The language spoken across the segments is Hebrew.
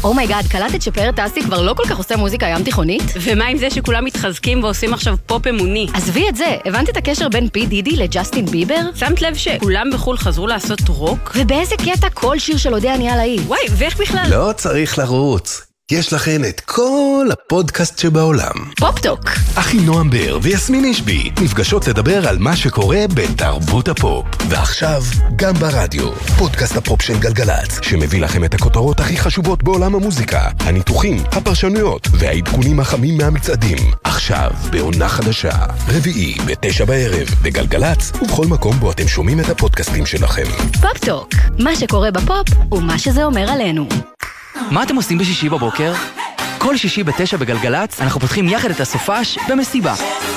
אומייגאד, קלטת שפאר טסי כבר לא כל כך עושה מוזיקה ים תיכונית? ומה עם זה שכולם מתחזקים ועושים עכשיו פופ אמוני? עזבי את זה, הבנת את הקשר בין פי דידי לג'סטין ביבר? שמת לב שכולם בחול חזרו לעשות רוק? ובאיזה קטע כל שיר של אודיה נהיה להיט? וואי, ואיך בכלל? לא צריך לרוץ. יש לכן את כל הפודקאסט שבעולם. פופטוק. אחי נועם בר ויסמין אישבי נפגשות לדבר על מה שקורה בתרבות הפופ. ועכשיו, גם ברדיו, פודקאסט הפופ של גלגלץ, שמביא לכם את הכותרות הכי חשובות בעולם המוזיקה, הניתוחים, הפרשנויות והעדכונים החמים מהמצעדים. עכשיו, בעונה חדשה, רביעי ב9 בערב בגלגלץ, ובכל מקום בו אתם שומעים את הפודקאסטים שלכם. פופטוק. מה שקורה בפופ ומה שזה אומר עלינו. מה אתם עושים בשישי בבוקר? כל שישי ב9 בגלגלץ אנחנו פותחים יחד את הסופש במסיבה.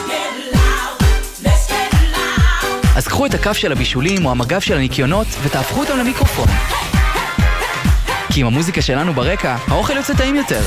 אז קחו את הכף של הבישולים או המגף של הניקיונות ותהפכו אותם למיקרופון. כי עם המוזיקה שלנו ברקע, האוכל יוצא טעים יותר.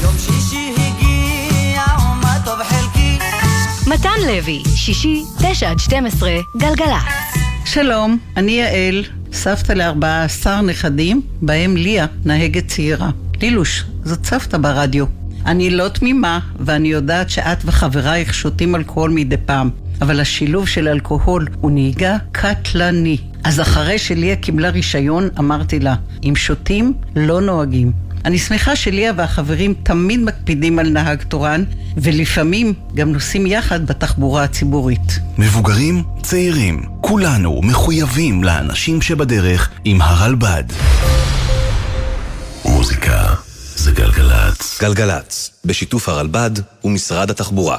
מתן לוי, שישי, 9-12, גלגלץ. שלום, אני יעל, סבתא ל14 נכדים, בהם ליה, נהגת צעירה. לילוש, זאת סבתא ברדיו. אני לא תמימה, ואני יודעת שאת וחברייך שותים אלכוהול מדי פעם, אבל השילוב של אלכוהול הוא נהיגה קטלני. אז אחרי שליה קיבלה רישיון, אמרתי לה, אם שותים, לא נוהגים. אני שמחה שליה והחברים תמיד מקפידים על נהג תורן, ולפעמים גם נוסעים יחד בתחבורה הציבורית. מבוגרים, צעירים, כולנו מחויבים לאנשים שבדרך עם הרלב"ד. מוזיקה זה גלגלץ. גלגלץ, בשיתוף הרלב"ד ומשרד התחבורה.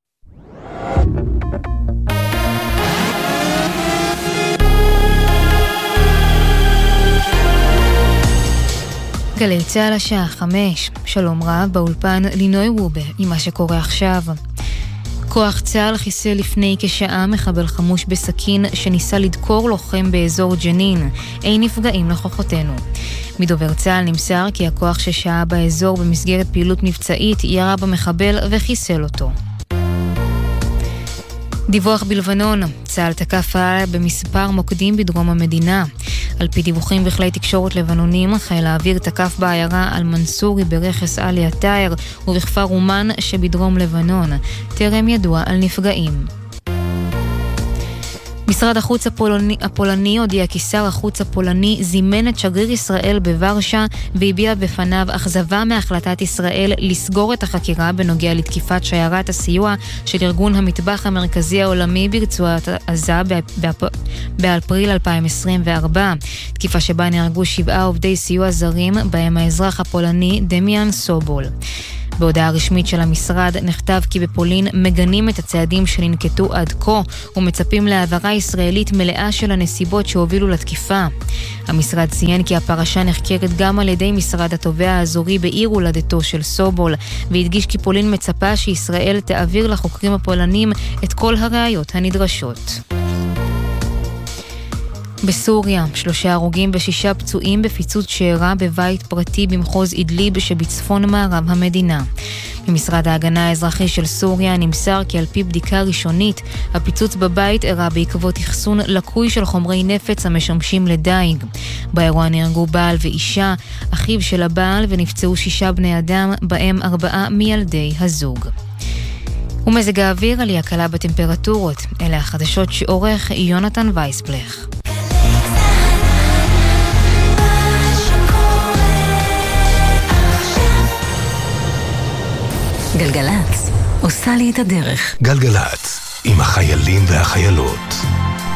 גלי צהל השעה 5, שלום רב, באולפן לינוי רובה עם מה שקורה עכשיו. כוח צהל חיסל לפני כשעה מחבל חמוש בסכין שניסה לדקור לוחם באזור ג'נין. אין נפגעים לכוחותינו. מדובר צהל נמסר כי הכוח ששעה באזור במסגרת פעילות מבצעית ירה במחבל וחיסל אותו. דיווח בלבנון, צהל תקף במספר מוקדים בדרום המדינה. על פי דיווחים בכלי תקשורת לבנונים, חיל האוויר תקף בעיירה על מנסורי ברכס עלי התאר ובכפר אומן שבדרום לבנון. טרם ידוע על נפגעים. משרד החוץ הפולני הודיע כי שר החוץ הפולני זימן את שגריר ישראל בוורשה והביע בפניו אכזבה מהחלטת ישראל לסגור את החקירה בנוגע לתקיפת שיירת הסיוע של ארגון המטבח המרכזי העולמי ברצועת עזה באפריל 2024. תקיפה שבה נהרגו 7 עובדי סיוע זרים, בהם האזרח הפולני דמיאן סובול. בהודעה רשמית של המשרד נכתב כי בפולין מגנים את הצעדים שננקטו עד כה ומצפים להעברה ישראלית מלאה של הנסיבות שהובילו לתקיפה. המשרד ציין כי הפרשה נחקרת גם על ידי משרד התובע האזורי בעיר הולדתו של סובול, והדגיש כי פולין מצפה שישראל תעביר לחוקרים הפולנים את כל הראיות הנדרשות. בסוריה, 3 הרוגים ו6 פצועים בפיצוץ שאירע בבית פרטי במחוז אידליב שבצפון מערב המדינה. ממשרד ההגנה האזרחי של סוריה נמסר כי על פי בדיקה ראשונית, הפיצוץ בבית אירע בעקבות אחסון לקוי של חומרי נפץ המשמשים לדייג. באירוע נהרגו בעל ואישה, אחיו של הבעל, ונפצעו 6 בני אדם, בהם 4 מילדי הזוג. ומזג האוויר, עלייה קלה בטמפרטורות. אלה החדשות שעורך יונתן וייסבלך. גלגלץ, עושה לי את הדרך. גלגלץ, עם החיילים והחיילות.